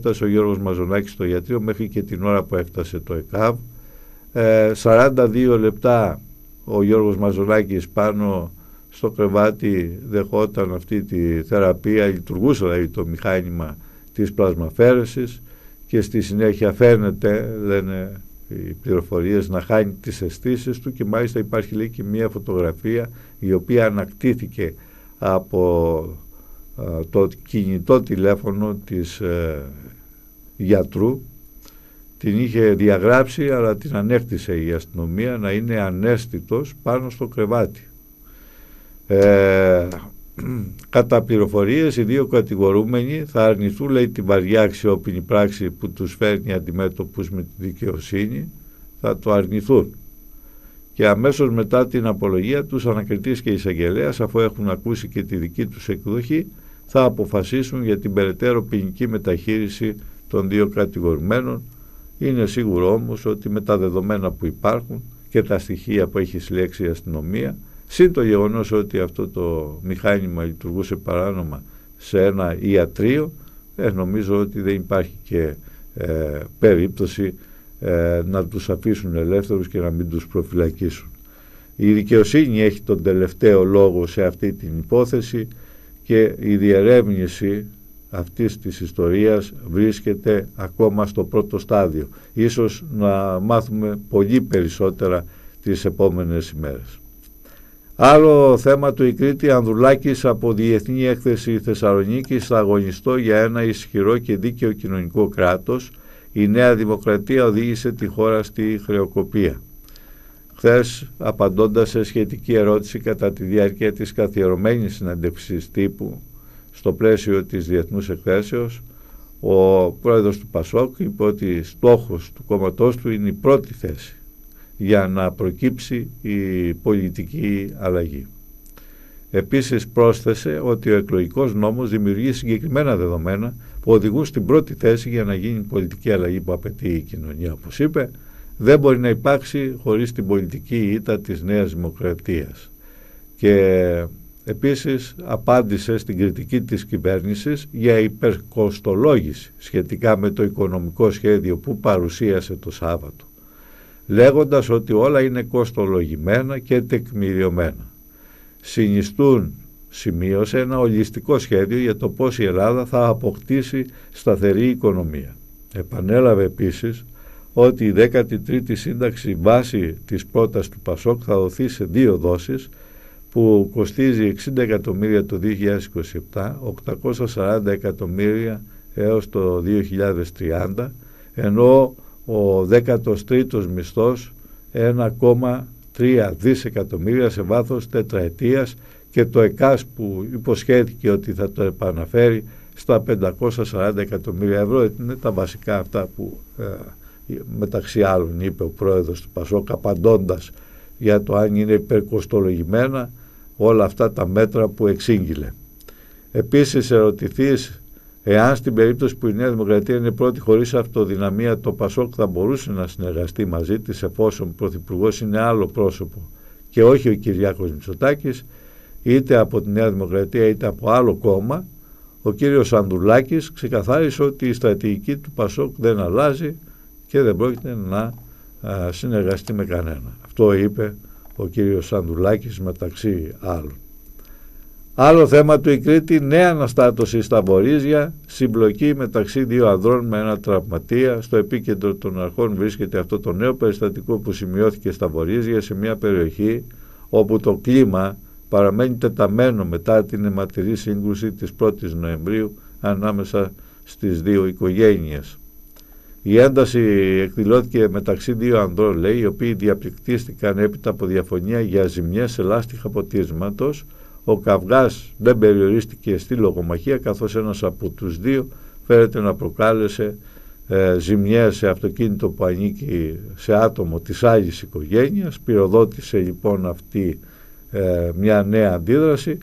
έφτασε ο Γιώργος Μαζονάκης στο ιατρείο μέχρι και την ώρα που έφτασε το ΕΚΑΒ. 42 λεπτά ο Γιώργος Μαζονάκης πάνω στο κρεβάτι δεχόταν αυτή τη θεραπεία, λειτουργούσε δηλαδή το μηχάνημα της πλασμαφαίρεσης και στη συνέχεια φαίνεται, λένε οι πληροφορίες, να χάνει τις αισθήσεις του και μάλιστα υπάρχει, λέει, και μια φωτογραφία η οποία ανακτήθηκε από το κινητό τηλέφωνο της γιατρού. Την είχε διαγράψει αλλά την ανέκτησε η αστυνομία, να είναι αναίσθητος πάνω στο κρεβάτι. Κατά πληροφορίες οι δύο κατηγορούμενοι θα αρνηθούν, λέει, την βαριά αξιόπινη πράξη που τους φέρνει αντιμέτωπους με τη δικαιοσύνη, θα το αρνηθούν. Και αμέσως μετά την απολογία τους, ανακριτής και εισαγγελέας, αφού έχουν ακούσει και τη δική τους εκδοχή, θα αποφασίσουν για την περαιτέρω ποινική μεταχείριση των δύο κατηγορουμένων. Είναι σίγουρο όμως ότι με τα δεδομένα που υπάρχουν και τα στοιχεία που έχει συλλέξει η αστυνομία, συν το γεγονός ότι αυτό το μηχάνημα λειτουργούσε παράνομα σε ένα ιατρείο, νομίζω ότι δεν υπάρχει και περίπτωση να τους αφήσουν ελεύθερους και να μην τους προφυλακίσουν. Η δικαιοσύνη έχει τον τελευταίο λόγο σε αυτή την υπόθεση και η διερεύνηση αυτής της ιστορίας βρίσκεται ακόμα στο πρώτο στάδιο. Ίσως να μάθουμε πολύ περισσότερα τις επόμενες ημέρες. Άλλο θέμα του: η Κρήτη, Ανδρουλάκης από Διεθνή Έκθεση Θεσσαλονίκης, θα αγωνιστώ για ένα ισχυρό και δίκαιο κοινωνικό κράτος. Η Νέα Δημοκρατία οδήγησε τη χώρα στη χρεοκοπία. Χθες, απαντώντας σε σχετική ερώτηση κατά τη διάρκεια της καθιερωμένης συνέντευξης τύπου στο πλαίσιο της Διεθνούς Εκθέσεως, ο πρόεδρος του ΠΑΣΟΚ είπε ότι στόχος του κόμματός του είναι η πρώτη θέση για να προκύψει η πολιτική αλλαγή. Επίσης πρόσθεσε ότι ο εκλογικός νόμος δημιουργεί συγκεκριμένα δεδομένα που οδηγούν στην πρώτη θέση για να γίνει πολιτική αλλαγή που απαιτεί η κοινωνία. Όπως είπε, δεν μπορεί να υπάρξει χωρίς την πολιτική ήττα της Νέας Δημοκρατίας. Και επίσης απάντησε στην κριτική της κυβέρνησης για υπερκοστολόγηση σχετικά με το οικονομικό σχέδιο που παρουσίασε το Σάββατο, λέγοντας ότι όλα είναι κοστολογημένα και τεκμηριωμένα. Συνιστούν, σημείωσε, ένα ολιστικό σχέδιο για το πώς η Ελλάδα θα αποκτήσει σταθερή οικονομία. Επανέλαβε επίσης ότι η 13η σύνταξη βάση της πρότασης του ΠΑΣΟΚ θα δοθεί σε 2 δόσεις που κοστίζει 60 εκατομμύρια το 2027, 840 εκατομμύρια έως το 2030, ενώ ο 13ος μισθός 1,3 δισεκατομμύρια σε βάθος τετραετίας και το ΕΚΑΣ που υποσχέθηκε ότι θα το επαναφέρει στα 540 εκατομμύρια ευρώ. Είναι τα βασικά αυτά που μεταξύ άλλων είπε ο πρόεδρος του ΠΑΣΟΚ, απαντώντας για το αν είναι υπερκοστολογημένα όλα αυτά τα μέτρα που εξήγηλε. Επίσης, ερωτηθείς εάν στην περίπτωση που η Νέα Δημοκρατία είναι πρώτη χωρίς αυτοδυναμία, το ΠΑΣΟΚ θα μπορούσε να συνεργαστεί μαζί της εφόσον πρωθυπουργός είναι άλλο πρόσωπο και όχι ο Κυριάκος Μητσοτάκης, είτε από τη Νέα Δημοκρατία είτε από άλλο κόμμα, ο κύριος Ανδρουλάκης ξεκαθάρισε ότι η στρατηγική του ΠΑΣΟΚ δεν αλλάζει και δεν πρόκειται να συνεργαστεί με κανένα. Αυτό είπε ο κύριος Ανδρουλάκης μεταξύ άλλων. Άλλο θέμα του: η Κρήτη, νέα αναστάτωση στα Βορίζια, συμπλοκή μεταξύ 2 ανδρών με ένα τραυματία. Στο επίκεντρο των αρχών βρίσκεται αυτό το νέο περιστατικό που σημειώθηκε στα Βορίζια, σε μια περιοχή όπου το κλίμα παραμένει τεταμένο μετά την αιματηρή σύγκρουση της 1ης Νοεμβρίου ανάμεσα στις 2 οικογένειες. Η ένταση εκδηλώθηκε μεταξύ 2 ανδρών, λέει, οι οποίοι διαπληκτίστηκαν έπειτα από διαφωνία για ζημιές σε λάστιχα ποτίσματος. Ο καυγάς δεν περιορίστηκε στη λογομαχία, καθώς ένας από τους 2 φέρεται να προκάλεσε ζημιές σε αυτοκίνητο που ανήκει σε άτομο της άλλης οικογένειας. Πυροδότησε λοιπόν αυτή μια νέα αντίδραση.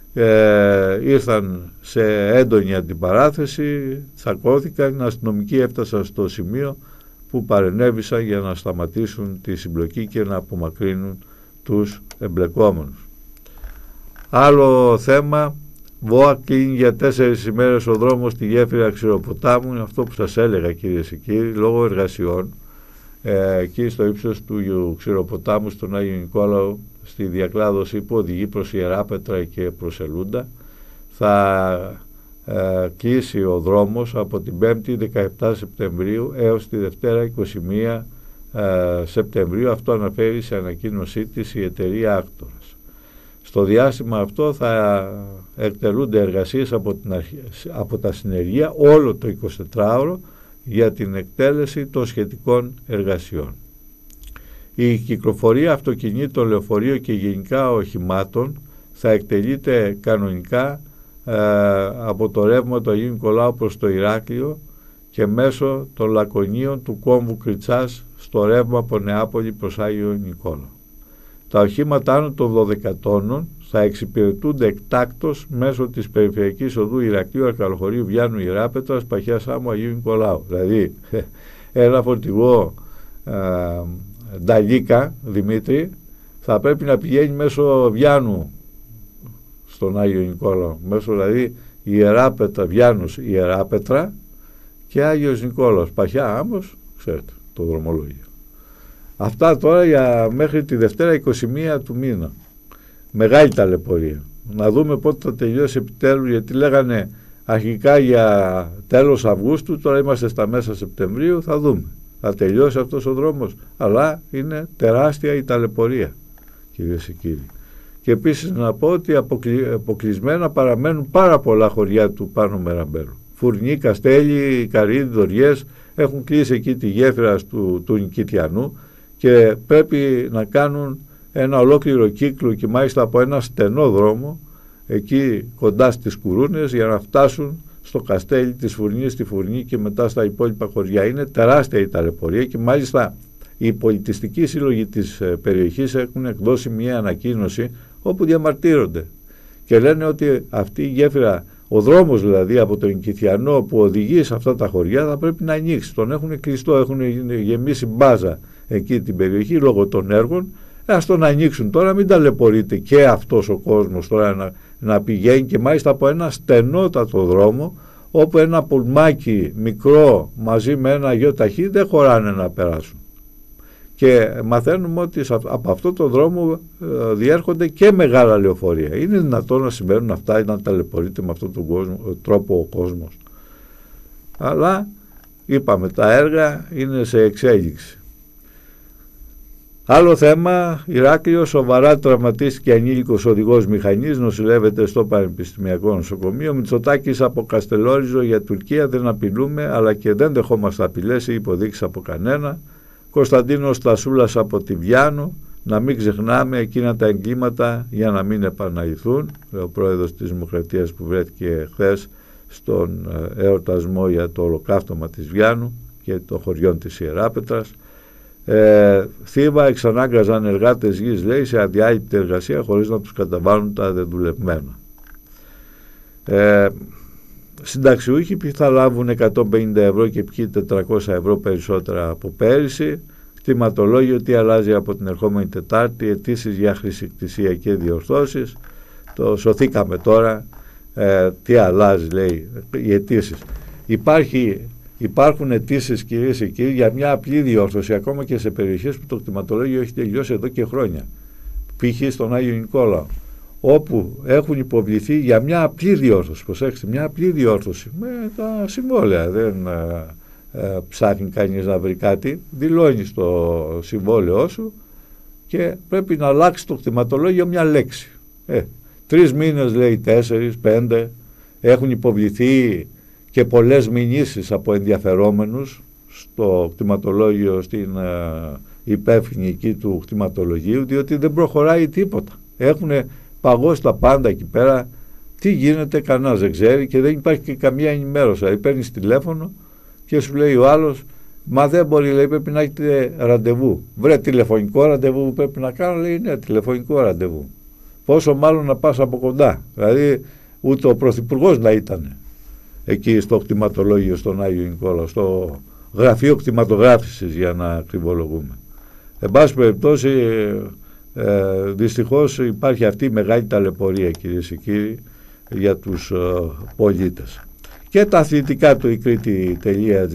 Ήρθαν σε έντονη αντιπαράθεση, τσακώθηκαν, οι αστυνομικοί έφτασαν στο σημείο που παρενέβησαν για να σταματήσουν τη συμπλοκή και να απομακρύνουν τους εμπλεκόμενους. Άλλο θέμα: ΒΟΑ κλείνει για 4 ημέρες ο δρόμος στη γέφυρα Ξηροποτάμου. Είναι αυτό που σας έλεγα, κυρίες και κύριοι, λόγω εργασιών εκεί στο ύψος του Ξηροποτάμου, στον Άγιο Νικόλαο, στη διακλάδωση που οδηγεί προς Ιεράπετρα και προς Ελούντα, θα κλείσει ο δρόμος από την 5η 17 Σεπτεμβρίου έως τη Δευτέρα 21 Σεπτεμβρίου. Αυτό αναφέρει σε ανακοίνωσή της η εταιρεία Άκτορας. Στο διάστημα αυτό θα εκτελούνται εργασίες από τα συνεργεία όλο το 24ωρο για την εκτέλεση των σχετικών εργασιών. Η κυκλοφορία αυτοκινήτων, λεωφορείων και γενικά οχημάτων θα εκτελείται κανονικά από το ρεύμα του Αγίου Νικολάου προς το Ηράκλειο και μέσω των λακωνίων του κόμβου Κριτσάς στο ρεύμα από Νεάπολη προς Άγιο Νικόλαο. Τα οχήματα άνω των 12 τόνων θα εξυπηρετούνται εκτάκτως μέσω της περιφερειακής οδού Ηρακλείου, Αρκαλοχωρίου, Βιάννου, Ιεράπετρας, Παχιάς Σάμου, Αγίου Νικολάου. Δηλαδή ένα φορτηγό Νταλίκα, Δημήτρη, θα πρέπει να πηγαίνει μέσω Βιάννου στον Άγιο Νικόλαο, μέσω δηλαδή Ιεράπετρα, Βιάννους, Ιεράπετρα και Άγιος Νικόλαος. Παχιά Άμμος, ξέρετε το δρομολόγιο. Αυτά τώρα για μέχρι τη Δευτέρα 21 του μήνα. Μεγάλη ταλαιπωρία. Να δούμε πότε θα τελειώσει επιτέλους, γιατί λέγανε αρχικά για τέλος Αυγούστου, τώρα είμαστε στα μέσα Σεπτεμβρίου, θα δούμε. Θα τελειώσει αυτός ο δρόμος, αλλά είναι τεράστια η ταλαιπωρία, κυρίες και κύριοι. Και επίσης να πω ότι αποκλεισμένα παραμένουν πάρα πολλά χωριά του Πάνω Μεραμπέλου. Φουρνί, Καστέλι, Καρύδι, Δωριές έχουν κλείσει εκεί τη γέφυρα του Νικητιανού και πρέπει να κάνουν ένα ολόκληρο κύκλο και μάλιστα από ένα στενό δρόμο εκεί κοντά στις Κουρούνες για να φτάσουν στο Καστέλι της Φουρνής, στη Φουρνή και μετά στα υπόλοιπα χωριά. Είναι τεράστια η ταλαιπωρία και μάλιστα οι πολιτιστικοί σύλλογοι της περιοχής έχουν εκδώσει μια ανακοίνωση όπου διαμαρτύρονται και λένε ότι αυτή η γέφυρα, ο δρόμος δηλαδή από τον Νικητιανό που οδηγεί σε αυτά τα χωριά θα πρέπει να ανοίξει. Τον έχουν κλειστό, έχουν γεμίσει μπάζα εκεί την περιοχή λόγω των έργων. Ας τον ανοίξουν τώρα, μην ταλαιπωρείται και αυτός ο κόσμος τώρα να πηγαίνει και μάλιστα από ένα στενότατο δρόμο όπου ένα πουλμάκι μικρό μαζί με ένα γιοταχή δεν χωράνε να περάσουν. Και μαθαίνουμε ότι από αυτό το δρόμο διέρχονται και μεγάλα λεωφορεία. Είναι δυνατόν να συμβαίνουν αυτά ή να ταλαιπωρείται με αυτόν τον τρόπο ο κόσμος? Αλλά είπαμε, τα έργα είναι σε εξέλιξη. Άλλο θέμα, Ηράκλειο, σοβαρά τραυματίστηκε ανήλικος οδηγός μηχανής, νοσηλεύεται στο Πανεπιστημιακό Νοσοκομείο. Μητσοτάκης από Καστελόριζο για Τουρκία, δεν απειλούμε, αλλά και δεν δεχόμαστε απειλές ή υποδείξεις από κανένα. Κωνσταντίνος Τασούλας από τη Βιάννου, να μην ξεχνάμε εκείνα τα εγκλήματα για να μην επαναληφθούν. Ο πρόεδρος της Δημοκρατίας που βρέθηκε χθες στον εορτασμό για το ολοκαύτωμα της Βιάννου και των χωριών της Ιεράπετρας. Θύβα εξανάγκαζαν εργάτες γης, λέει, σε αδιάλειπτη εργασία χωρίς να τους καταβάλουν τα δεδουλευμένα. Συνταξιούχοι ποιοι θα λάβουν 150 ευρώ και ποιοι 400 ευρώ περισσότερα από πέρυσι. Κτηματολόγιο τι αλλάζει από την ερχόμενη Τετάρτη, αιτήσεις για χρησικτησία και διορθώσεις. Το σωθήκαμε τώρα, τι αλλάζει, λέει, οι αιτήσεις. Υπάρχουν αιτήσεις, κυρίες και κύριοι, για μια απλή διόρθωση, ακόμα και σε περιοχές που το κτηματολόγιο έχει τελειώσει εδώ και χρόνια. Π.χ. στον Άγιο Νικόλαο, όπου έχουν υποβληθεί για μια απλή διόρθωση. Προσέξτε, μια απλή διόρθωση με τα συμβόλαια. Δεν ψάχνει κανείς να βρει κάτι, δηλώνεις το συμβόλαιό σου και πρέπει να αλλάξει το κτηματολόγιο μια λέξη. 3 μήνες, λέει, 4, 5, έχουν υποβληθεί και πολλές μηνύσεις από ενδιαφερόμενους στο κτηματολόγιο, στην υπεύθυνη εκεί του κτηματολογίου, διότι δεν προχωράει τίποτα. Έχουν παγώσει τα πάντα εκεί πέρα. Τι γίνεται, κανένας δεν ξέρει και δεν υπάρχει και καμία ενημέρωση. Δηλαδή παίρνεις τηλέφωνο και σου λέει ο άλλος, μα δεν μπορεί, λέει, πρέπει να έχετε ραντεβού. Βρε, τηλεφωνικό ραντεβού πρέπει να κάνω, λέει, ναι, τηλεφωνικό ραντεβού. Πόσο μάλλον να πας από κοντά. Δηλαδή ούτε ο πρωθυπουργός να ήταν εκεί στο κτηματολόγιο στον Άγιο Νικόλαο, στο γραφείο κτηματογράφησης, για να ακριβολογούμε. Εν πάση περιπτώσει, δυστυχώς υπάρχει αυτή η μεγάλη ταλαιπωρία, κυρίες και κύριοι, για τους πολίτες. Και τα αθλητικά του η Κρήτη.gr